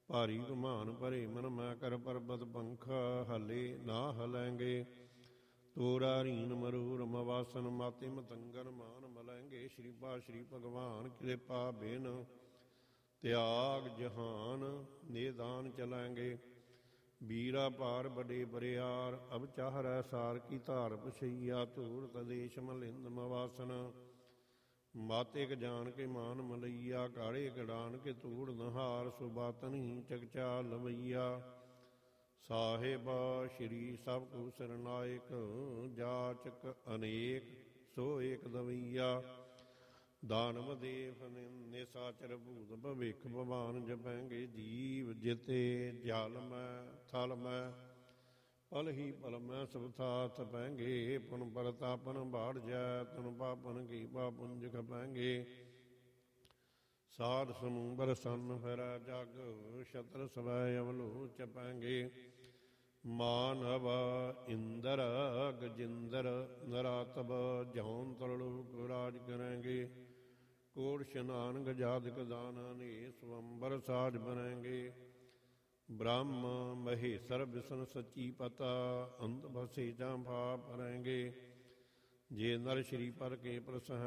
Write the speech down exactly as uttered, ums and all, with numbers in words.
ਭਾਰੀ ਗੁਮਾਨ ਭਰੇ ਮਨ ਮੈਂ ਕਰ ਪਰਬਤ ਪੰਖਾ ਹਲੇ ਨਾ ਹਲੈਂਗੇ। ਤੋਰਾ ਰੀਨ ਮਰੂਰ ਮਵਾਸਨ ਮਾਤੇ ਮਤੰਗਨ ਮਾਨ ਮਲੈਂਗੇ। ਸ਼੍ਰੀ ਪਾ ਸ਼੍ਰੀ ਭਗਵਾਨ ਕਿਰਪਾ ਬਿਨ ਤਿਆਗ ਜਹਾਨ ਨਿਦਾਨ ਚਲੈਂਗੇ। ਵੀਰਾ ਭਾਰ ਬੜੇ ਬਰਿਆਰ ਅਬ ਚਾਹ ਰਹਿ ਸਾਰ ਕੀ ਧਾਰ ਪਛਈਆ। ਧੂਰ ਤਦੇਸ਼ ਮਲਿੰਦ ਮਵਾਸਨ ਮਾਤੇ ਕ ਜਾਣ ਕੇ ਮਾਨ ਮਲਈਆ। ਕਾੜੇ ਕਡਾਨ ਕੇ ਧੂੜ ਨਹਾਰ ਸੁਬਾਤਨੀ ਚਕਚਾ ਲਵਈਆ। ਸਾਹਿਬ ਸ਼੍ਰੀ ਸਭ ਕੋ ਸਰਨਾਇਕ ਜਾਚਕ ਅਨੇਕ ਸੋ ਏਕ ਦਵਈਆ। ਦਾਨਵ ਦੇਵ ਨਿਸਾਚਰ ਭੂਤ ਭਵਿਖ ਭਵਾਨ ਜਪੈਂਗੇ। ਜੀਵ ਜਿਤੇ ਜਲ ਮੈਂ ਥਲ ਮੈਂ ਪਲ ਹੀ ਪਲ ਮੈਂ ਸਭ ਥਾ ਤਪੈਂਗੇ। ਪੁਨ ਪਰਤਾਪਨ ਬਾੜ ਜੈ ਤਨ ਪਾਪਨ ਕੀ ਪਾਪੁੰਜ ਖਪੈਂਗੇ। ਸਾਧ ਸਮੂਹ ਬਰਸਨ ਫਿਰੈ ਜਗ ਛਤਰ ਸਵੈ ਅਵਲੋ ਚਪੈਂਗੇ। ਮਾਨਵ ਇੰਦਰ ਗਜਿੰਦਰ ਨਰਾਤਬ ਜੌਨ ਤਰਲੋਕ ਰਾਜ ਕਰੈਂਗੇ। ਕੋਟ ਇਸ਼ਨਾਨ ਗਜਾਦਿਕ ਦਾਨਾ ਨੇ ਸਵੰਬਰ ਸਾਜ ਬਣੈਂਗੇ। ਬ੍ਰਹਮ ਮਹੇਸ਼ਰ ਵਿਸ਼ਨ ਸੱਚੀ ਪਤਾ ਅੰਤ ਭਸੇ ਜਾਂ ਭਾਪ ਰਹੇਂਗੇ। ਜੇ ਨਰ ਸ਼੍ਰੀ ਪਰ ਕੇ ਪ੍ਰਸਹ